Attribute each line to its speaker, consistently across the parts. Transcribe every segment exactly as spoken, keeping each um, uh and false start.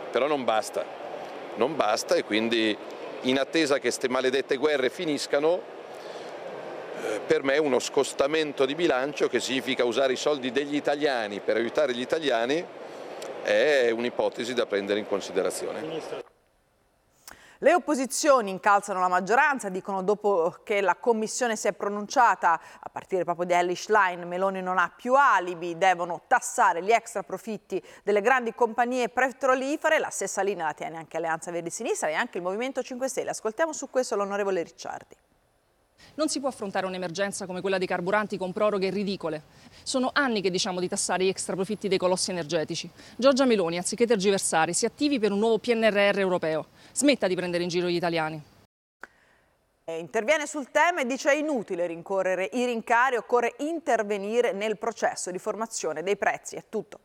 Speaker 1: Però non basta, non basta e quindi in attesa che queste maledette guerre finiscano, eh, per me uno scostamento di bilancio, che significa usare i soldi degli italiani per aiutare gli italiani, è un'ipotesi da prendere in considerazione.
Speaker 2: Le opposizioni incalzano la maggioranza, dicono dopo che la Commissione si è pronunciata, a partire proprio di Elly Schlein, Meloni non ha più alibi, devono tassare gli extra profitti delle grandi compagnie petrolifere. La stessa linea la tiene anche Alleanza Verdi Sinistra e anche il Movimento cinque Stelle. Ascoltiamo su questo l'onorevole Ricciardi.
Speaker 3: Non si può affrontare un'emergenza come quella dei carburanti con proroghe ridicole. Sono anni che diciamo di tassare gli extraprofitti dei colossi energetici. Giorgia Meloni, anziché tergiversare, si attivi per un nuovo P N R R europeo. Smetta di prendere in giro gli italiani.
Speaker 2: Interviene sul tema e dice è inutile rincorrere i rincari, occorre intervenire nel processo di formazione dei prezzi. È tutto.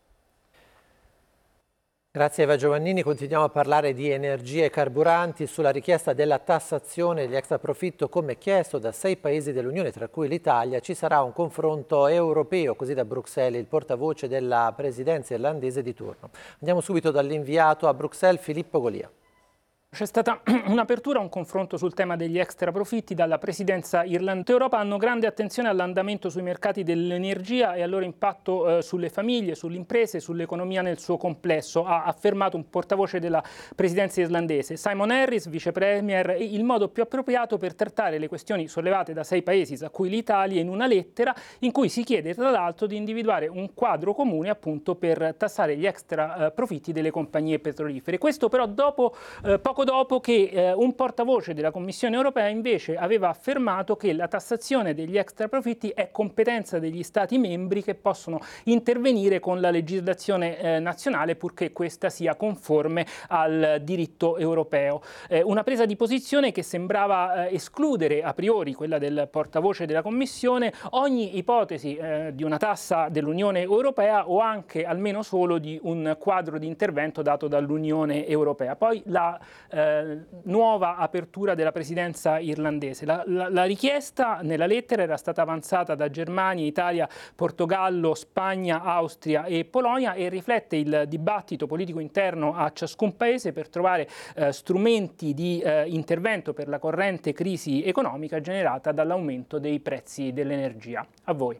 Speaker 4: Grazie Eva Giovannini, continuiamo a parlare di energia e carburanti sulla richiesta della tassazione degli extraprofitto come chiesto da sei paesi dell'Unione, tra cui l'Italia. Ci sarà un confronto europeo, così da Bruxelles, il portavoce della presidenza irlandese di turno. Andiamo subito dall'inviato a Bruxelles, Filippo Golia.
Speaker 5: C'è stata un'apertura, un confronto sul tema degli extra profitti dalla presidenza irlandese. L'Europa hanno grande attenzione all'andamento sui mercati dell'energia e al loro impatto eh, sulle famiglie, sulle imprese, sull'economia nel suo complesso, ha affermato un portavoce della presidenza irlandese. Simon Harris, vice premier, il modo più appropriato per trattare le questioni sollevate da sei paesi, tra cui l'Italia, in una lettera in cui si chiede tra l'altro di individuare un quadro comune appunto per tassare gli extra eh, profitti delle compagnie petrolifere. Questo però dopo eh, poco dopo che eh, un portavoce della Commissione europea invece aveva affermato che la tassazione degli extra profitti è competenza degli Stati membri che possono intervenire con la legislazione eh, nazionale purché questa sia conforme al diritto europeo. Eh, una presa di posizione che sembrava eh, escludere a priori, quella del portavoce della Commissione, ogni ipotesi eh, di una tassa dell'Unione Europea o anche almeno solo di un quadro di intervento dato dall'Unione Europea. Poi la Eh, nuova apertura della presidenza irlandese. La, la, la richiesta nella lettera era stata avanzata da Germania, Italia, Portogallo, Spagna, Austria e Polonia e riflette il dibattito politico interno a ciascun paese per trovare eh, strumenti di eh, intervento per la corrente crisi economica generata dall'aumento dei prezzi dell'energia. A voi.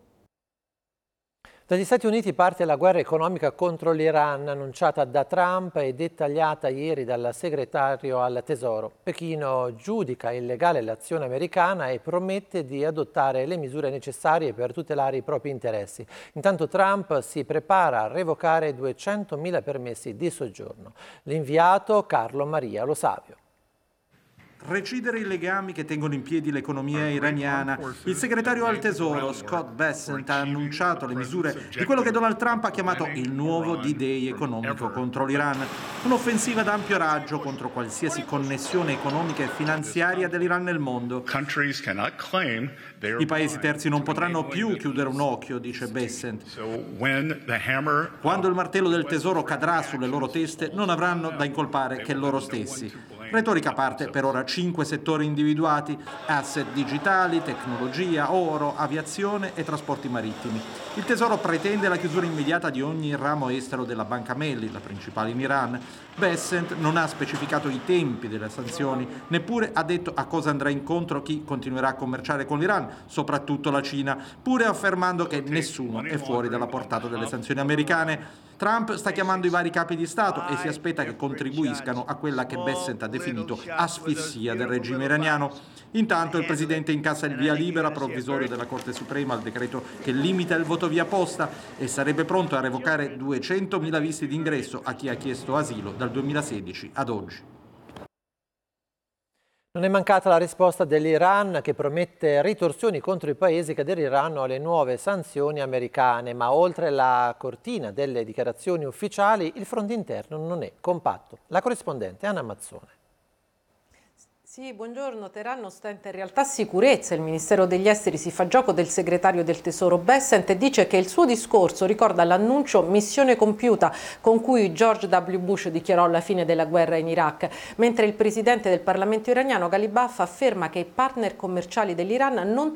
Speaker 4: Dagli Stati Uniti parte la guerra economica contro l'Iran, annunciata da Trump e dettagliata ieri dal segretario al Tesoro. Pechino giudica illegale l'azione americana e promette di adottare le misure necessarie per tutelare i propri interessi. Intanto Trump si prepara a revocare duecentomila permessi di soggiorno. L'inviato Carlo Maria Lo Savio.
Speaker 6: Recidere i legami che tengono in piedi l'economia iraniana. Il segretario al Tesoro, Scott Bessent, ha annunciato le misure di quello che Donald Trump ha chiamato il nuovo D-Day economico contro l'Iran. Un'offensiva ad ampio raggio contro qualsiasi connessione economica e finanziaria dell'Iran nel mondo. I paesi terzi non potranno più chiudere un occhio, dice Bessent. Quando il martello del Tesoro cadrà sulle loro teste, non avranno da incolpare che loro stessi. Retorica a parte, per ora cinque settori individuati: asset digitali, tecnologia, oro, aviazione e trasporti marittimi. Il Tesoro pretende la chiusura immediata di ogni ramo estero della Banca Melli, la principale in Iran. Bessent non ha specificato i tempi delle sanzioni, neppure ha detto a cosa andrà incontro chi continuerà a commerciare con l'Iran, soprattutto la Cina, pure affermando che nessuno è fuori dalla portata delle sanzioni americane. Trump sta chiamando i vari capi di Stato e si aspetta che contribuiscano a quella che Bessent ha definito asfissia del regime iraniano. Intanto il presidente incassa il via libera provvisorio della Corte Suprema al decreto che limita il voto via posta e sarebbe pronto a revocare duecentomila visti d'ingresso a chi ha chiesto asilo dal duemilasedici ad oggi.
Speaker 4: Non è mancata la risposta dell'Iran che promette ritorsioni contro i paesi che aderiranno alle nuove sanzioni americane, ma oltre la cortina delle dichiarazioni ufficiali il fronte interno non è compatto. La corrispondente Anna Mazzone.
Speaker 7: Sì, buongiorno. Teheran ostenta in realtà sicurezza. Il Ministero degli Esteri si fa gioco del segretario del Tesoro Bessent e dice che il suo discorso ricorda l'annuncio missione compiuta con cui George W. Bush dichiarò la fine della guerra in Iraq, mentre il presidente del Parlamento iraniano Ghalibaf afferma che i partner commerciali dell'Iran non